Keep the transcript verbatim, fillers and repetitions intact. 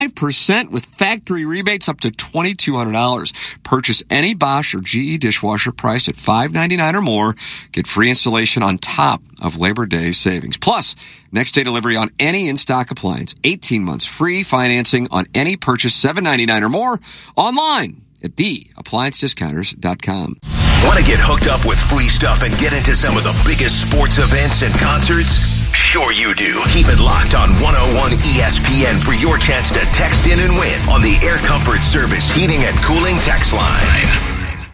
five percent with factory rebates up to twenty-two hundred dollars. Purchase any Bosch or G E dishwasher priced at five ninety-nine or more. Get free installation on top of Labor Day savings. Plus, next day delivery on any in-stock appliance. eighteen months free financing on any purchase, seven ninety-nine or more. Online at the appliance discounters dot com. Want to get hooked up with free stuff and get into some of the biggest sports events and concerts? Sure you do. Keep it locked on one oh one E S P N for your chance to text in and win on the Air Comfort Service Heating and Cooling text line.